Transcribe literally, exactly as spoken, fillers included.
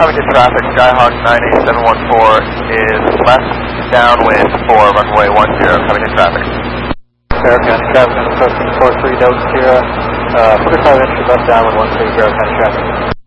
Covington traffic, Skyhawk nine eight seven one four is left downwind for runway one zero, Covington traffic. Carroll County traffic on approaching four three Delta Sierra, uh, forty-five inches left downwind one three, Carroll County traffic.